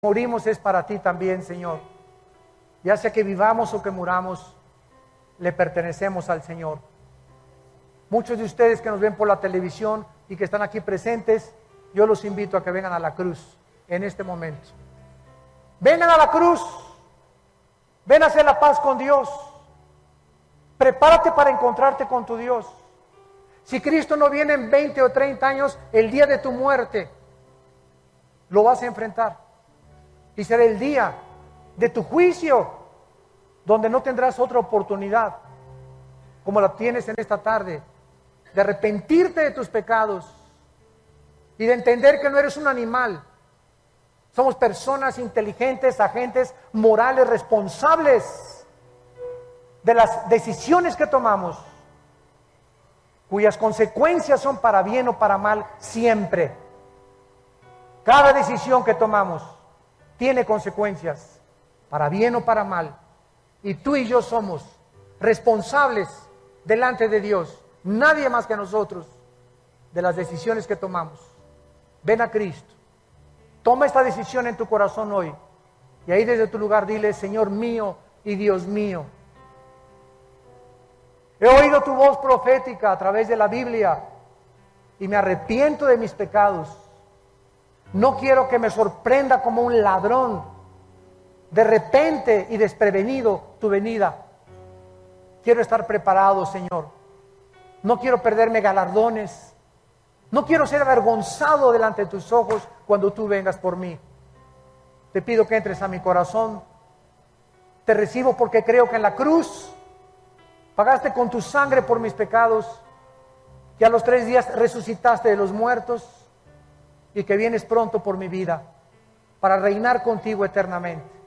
morimos es para ti también, Señor. Ya sea que vivamos o que muramos, le pertenecemos al Señor. Muchos de ustedes que nos ven por la televisión y que están aquí presentes, yo los invito a que vengan a la cruz en este momento. Vengan a la cruz. Ven a hacer la paz con Dios. Prepárate para encontrarte con tu Dios. Si Cristo no viene en 20 o 30 años, el día de tu muerte, lo vas a enfrentar. Y será el día de tu juicio, donde no tendrás otra oportunidad, como la tienes en esta tarde, de arrepentirte de tus pecados y de entender que no eres un animal. Somos personas inteligentes, agentes morales, responsables de las decisiones que tomamos, cuyas consecuencias son para bien o para mal siempre. Cada decisión que tomamos tiene consecuencias, para bien o para mal. Y tú y yo somos responsables delante de Dios, nadie más que nosotros, de las decisiones que tomamos. Ven a Cristo. Toma esta decisión en tu corazón hoy. Y ahí desde tu lugar dile: Señor mío y Dios mío, he oído tu voz profética a través de la Biblia y me arrepiento de mis pecados. No quiero que me sorprenda como un ladrón de repente y desprevenido tu venida. Quiero estar preparado, Señor. No quiero perderme galardones. No quiero ser avergonzado delante de tus ojos cuando tú vengas por mí. Te pido que entres a mi corazón. Te recibo porque creo que en la cruz pagaste con tu sangre por mis pecados, que a los 3 días resucitaste de los muertos y que vienes pronto por mi vida para reinar contigo eternamente.